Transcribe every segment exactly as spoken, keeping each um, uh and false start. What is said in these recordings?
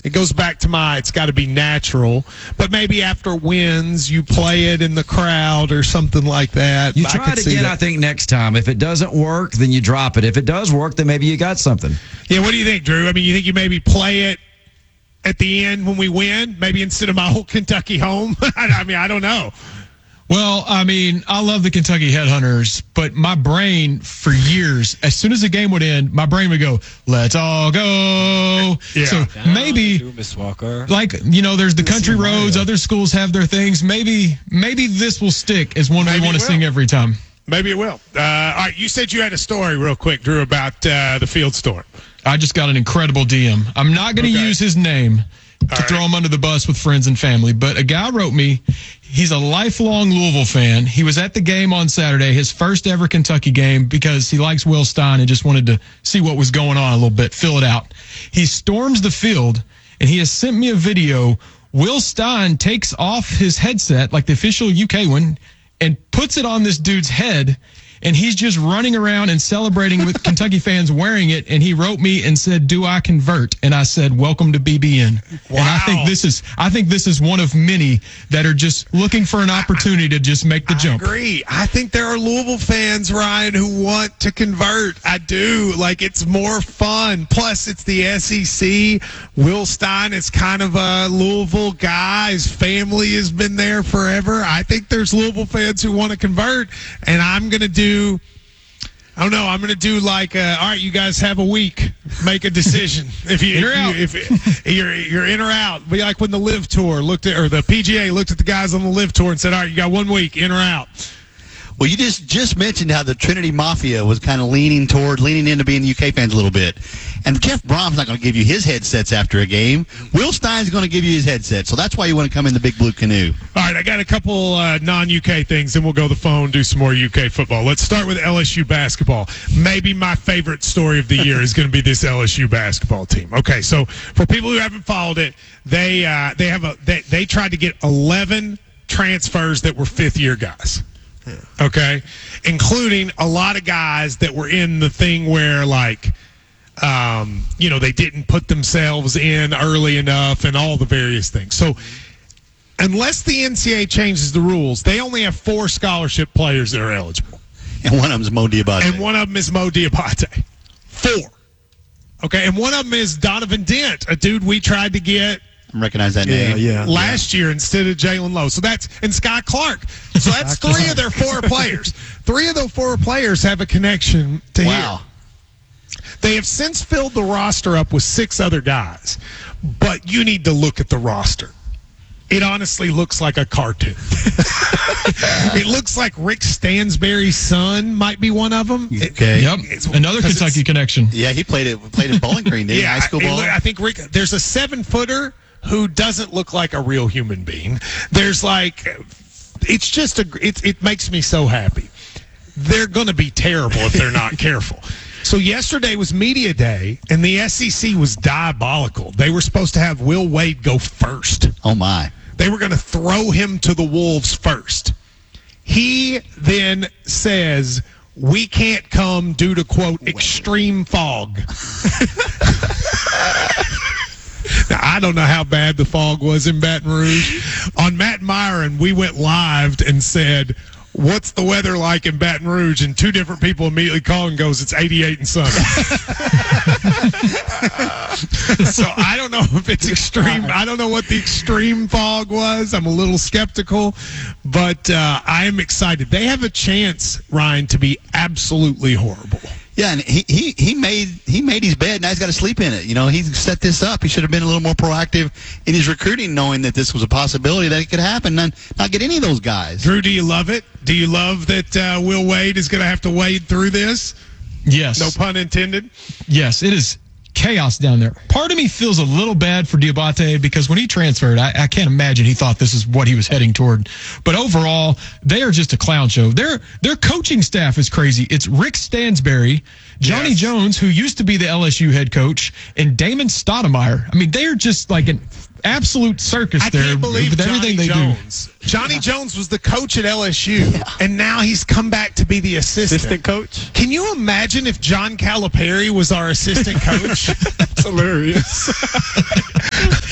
It goes back to my, it's got to be natural. But maybe after wins, you play it in the crowd or something like that. You I try could it see again, that. I think, next time. If it doesn't work, then you drop it. If it does work, then maybe you got something. Yeah, what do you think, Drew? I mean, you think you maybe play it at the end when we win? Maybe instead of my whole Kentucky home? I mean, I don't know. Well, I mean, I love the Kentucky Headhunters, but my brain, for years, as soon as the game would end, my brain would go, let's all go. Yeah. So Down maybe, to Miss Walker. like, you know, there's the country is Mario. roads, other schools have their things. Maybe maybe this will stick as one Maybe we want it to will. sing every time. Maybe it will. Uh, all right, you said you had a story real quick, Drew, about uh, the field storm. I just got an incredible D M. I'm not going to Okay. use his name to All right. throw him under the bus with friends and family, but a guy wrote me. He's a lifelong Louisville fan. He was at the game on Saturday, his first ever Kentucky game, because he likes Will Stein and just wanted to see what was going on a little bit, fill it out. He storms the field, and he has sent me a video. Will Stein takes off his headset, like the official U K one, and puts it on this dude's head, and he's just running around and celebrating with Kentucky fans wearing it. And he wrote me and said, "Do I convert?" And I said, "Welcome to B B N." And I Wow. think this is, I think this is one of many that are just looking for an opportunity to just make the I jump. agree. I think there are Louisville fans, Ryan, who want to convert. I do. Like, it's more fun. Plus, it's the S E C. Will Stein is kind of a Louisville guy. His family has been there forever. I think there's Louisville fans who want to convert, and I'm going to do I don't know. I'm going to do like, uh, all right, you guys have a week. Make a decision. If you, In or if, out. you if you're you're in or out, be like when the Live Tour looked at, or the P G A looked at the guys on the Live Tour and said, all right, you got one week, in or out. Well, you just, just mentioned how the Trinity Mafia was kind of leaning toward, leaning into being U K fans a little bit. And Jeff Brom's not going to give you his headsets after a game. Will Stein's going to give you his headset. So that's why you want to come in the big blue canoe. All right, I got a couple uh, non-U K things, and we'll go to the phone, do some more U K football. Let's start with L S U basketball. Maybe my favorite story of the year is going to be this L S U basketball team. Okay, so for people who haven't followed it, they uh, they have a they, they tried to get eleven transfers that were fifth-year guys. Okay, including a lot of guys that were in the thing where, like, um, you know, they didn't put themselves in early enough and all the various things. So unless the N C double A changes the rules, they only have four scholarship players that are eligible. And one of them's Mo Diabate. And one of them is Mo Diabate. Four. Okay, and one of them is Donovan Dent, a dude we tried to get Recognize that Yeah, name. yeah. last year instead of Jalen Lowe. So that's and Sky Clark. So that's three of their four players. Three of those four players have a connection to Wow. here. They have since filled the roster up with six other guys, but you need to look at the roster. It honestly looks like a cartoon. It looks like Rick Stansberry's son might be one of them. It- Okay. Yep, It's- another 'cause Kentucky it's- connection. Yeah, he played it. Played at Bowling Green, didn't he? High school it ball. look- I think Rick. There's a seven footer who doesn't look like a real human being. There's like, it's just a. It it makes me so happy. They're going to be terrible if they're not careful. So yesterday was media day, and the S E C was diabolical. They were supposed to have Will Wade go first. Oh my. They were going to throw him to the wolves first. He then says, "We can't come due to, quote, extreme fog." Now, I don't know how bad the fog was in Baton Rouge. On Matt Myron, we went live and said, "What's the weather like in Baton Rouge?" And two different people immediately call and goes, "It's eighty-eight and sunny." So I don't know if it's extreme. I don't know what the extreme fog was. I'm a little skeptical, but uh, I am excited. They have a chance, Ryan, to be absolutely horrible. Yeah, and he, he, he made he made his bed. Now he's got to sleep in it. You know, he set this up. He should have been a little more proactive in his recruiting, knowing that this was a possibility that it could happen and not get any of those guys. Drew, do you love it? Do you love that uh, Will Wade is going to have to wade through this? Yes. No pun intended. Yes, it is chaos down there. Part of me feels a little bad for Diabate because when he transferred, I, I can't imagine he thought this is what he was heading toward. But overall, they are just a clown show. Their their coaching staff is crazy. It's Rick Stansberry, Johnny Yes. Jones, who used to be the L S U head coach, and Damon Stoudemire. I mean, they are just like an absolute circus I there can't believe with Johnny everything they Jones. Johnny Jones was the coach at L S U, and now he's come back to be the assistant. Assistant coach. Can you imagine if John Calipari was our assistant coach? That's hilarious.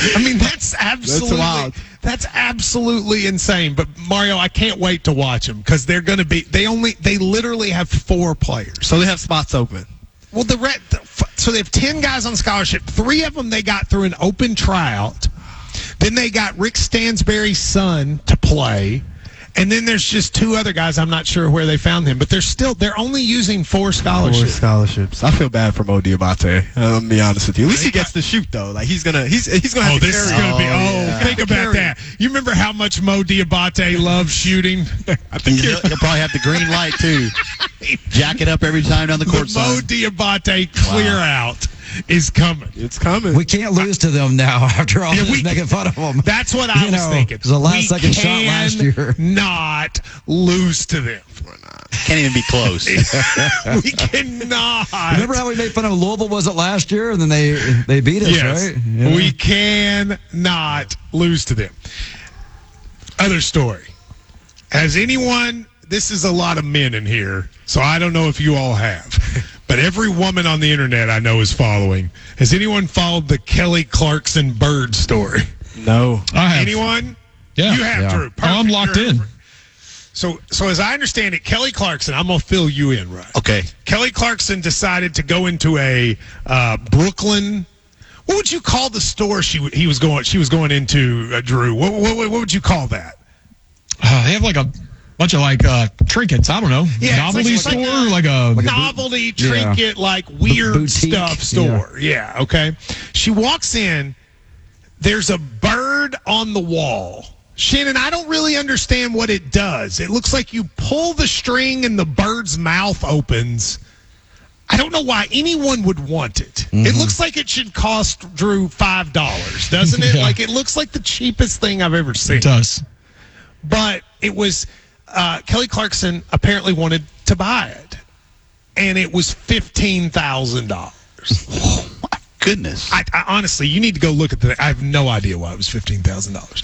absolutely wild. that's absolutely insane. But Mario, I can't wait to watch them because they're going to be. They only they literally have four players. So they have spots open. Well, the red. So they have ten guys on scholarship. Three of them they got through an open tryout. Then they got Rick Stansberry's son to play. And then there's just two other guys. I'm not sure where they found them, but they're still they're only using four scholarships. Four scholarships. I feel bad for Mo Diabate. Uh, I'll be honest with you. At least he gets to shoot though. Like he's gonna he's he's gonna. Have Oh, to this is carry gonna be. it. Oh, yeah. think about Carry that. You remember how much Mo Diabate loves shooting? I think He'll, he'll probably have the green light too. Jack it up every time down the court. The Mo son. Diabate clear out is coming. it's coming. We can't lose to them now after all Yeah, this we- making fun of them. That's what I You was know, thinking. it was a last we second shot last year. Not lose to them. Can't even be close. We cannot. Remember how we made fun of Louisville? Was it last year? And then they they beat us, Yes, right? Yeah. we cannot lose to them. Other story. Has anyone? This is a lot of men in here, so I don't know if you all have. But every woman on the internet I know is following. Has anyone followed the Kelly Clarkson Bird story? no. I have. Anyone? Yeah. You have, Yeah. Drew. Oh, I'm Perfect. locked You're- in. So, so as I understand it, Kelly Clarkson, I'm going to fill you in, right? Okay. Kelly Clarkson decided to go into a uh, Brooklyn. What would you call the store she he was going? She was going into, uh, Drew. What, what what would you call that? Uh, they have like a bunch of like uh, trinkets. I don't know. Yeah, it's Novelty like- store, like a- like a. Novelty, yeah. trinket, like weird boutique, stuff store. Yeah. Okay. She walks in. There's a bird on the wall. Shannon, I don't really understand what it does. It looks like you pull the string and the bird's mouth opens. I don't know why anyone would want it. Mm-hmm. It looks like it should cost Drew five dollars, doesn't it? Yeah. Like it looks like the cheapest thing I've ever seen. It does. But it was uh, Kelly Clarkson apparently wanted to buy it, and it was fifteen thousand dollars. Oh my goodness. I, I honestly, you need to go look at the. I have no idea why it was fifteen thousand dollars.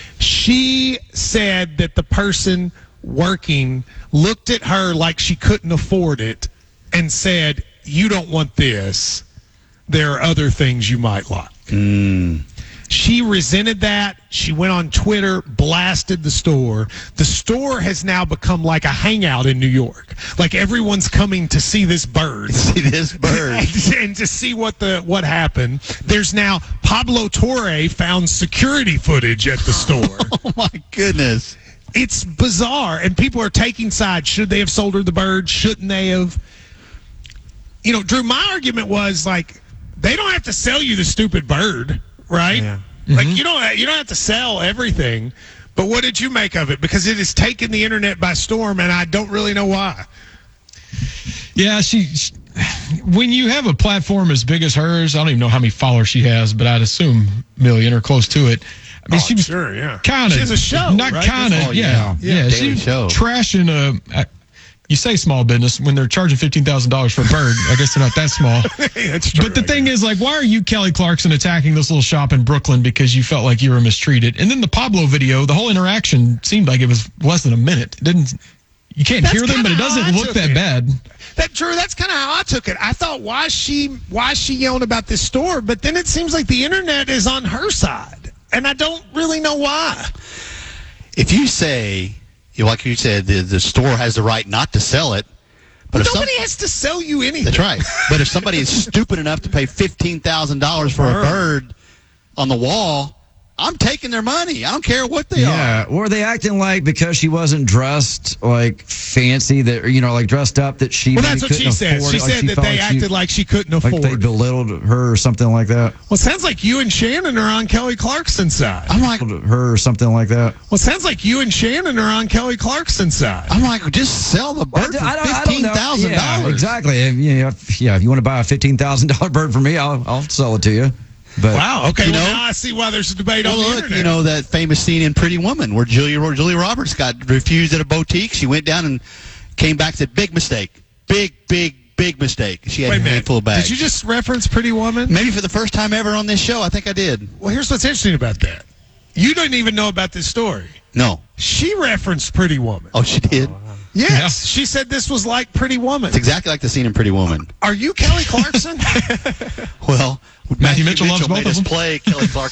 She said that the person working looked at her like she couldn't afford it and said, "You don't want this. There are other things you might like." Mm. She resented that. She went on Twitter, blasted the store. The store has now become like a hangout in New York. Like everyone's coming to see this bird. See this bird. And to see what the what happened. There's now Pablo Torre found security footage at the store. Oh my goodness. It's bizarre, and people are taking sides. Should they have sold her the bird? Shouldn't they have? You know, Drew, my argument was like, they don't have to sell you the stupid bird, right? Yeah. Like you don't you don't have to sell everything. But what did you make of it? Because it has taken the internet by storm, and I don't really know why. Yeah, she, she. When you have a platform as big as hers, I don't even know how many followers she has, but I'd assume million or close to it. I mean, Oh, she was sure, yeah. kind of She has a show, not right? kind of, Oh, yeah, yeah. yeah. Yeah, She daily was show. trashing a. a you say small business when they're charging fifteen thousand dollars for a bird. I guess they're not that small. That's true. But the I thing guess. is, like, why are you, Kelly Clarkson, attacking this little shop in Brooklyn because you felt like you were mistreated? And then the Pablo video, the whole interaction seemed like it was less than a minute. It didn't. You can't That's hear them, but it kinda how I doesn't look took that it. bad. That Drew, that's kind of how I took it. I thought, why is she why is she yelling about this store? But then it seems like the internet is on her side, and I don't really know why. If you say, you know, like you said, the, the store has the right not to sell it, but But if some, nobody has to sell you anything. that's right. But if somebody is stupid enough to pay fifteen thousand dollars for a bird on the wall, I'm taking their money. I don't care what they Yeah, are. were they acting like because she wasn't dressed like fancy that, or, you know, like dressed up that she Well, maybe that's what couldn't she said. afford She it, like said that felt they like she- acted like she couldn't like afford. they belittled her or something like that. Well, it sounds like you and Shannon are on Kelly Clarkson's side. I'm like, Her or something like that. Well, it sounds like you and Shannon are on Kelly Clarkson's side. I'm like, just sell the bird for I don't- I don't fifteen know. thousand Yeah, dollars. exactly. If, you know, if, yeah, if you want to buy a fifteen thousand dollar bird from me, I'll I'll sell it to you. But Wow. Okay. You well, know- now I see why there's a debate Well, on the look, internet. you know that famous scene in Pretty Woman where Julia Julia Roberts got refused at a boutique. She went down and came back and said, "Big mistake, big, big, big mistake." She had Wait a a minute. handful of bags. Did you just reference Pretty Woman? Maybe for the first time ever on this show, I think I did. Well, here's what's interesting about that. You didn't even know about this story. No. She referenced Pretty Woman. Oh, she did. Yes. Yeah. She said this was like Pretty Woman. It's exactly like the scene in Pretty Woman. Are you Kelly Clarkson? Well, Mitchell loves both made of us them. play Kelly Clarkson.